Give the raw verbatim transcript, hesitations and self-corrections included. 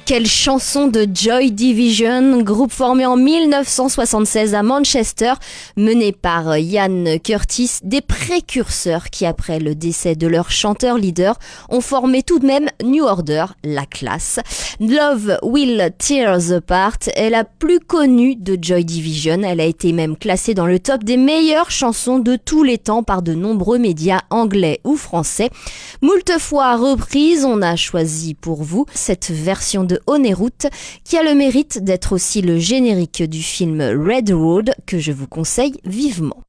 Quelle chanson de Joy Division, groupe formé en mille neuf cent soixante-seize à Manchester, mené par Ian Curtis, des précurseurs qui, après le décès de leur chanteur leader, ont formé tout de même New Order, la classe. Love Will Tear Apart est la plus connue de Joy Division. Elle a été même classée dans le top des meilleures chansons de tous les temps par de nombreux médias anglais ou français. Moult fois reprise, on a choisi pour vous cette version de Honeroute qui a le mérite d'être aussi le générique du film Red Road que je vous conseille vivement.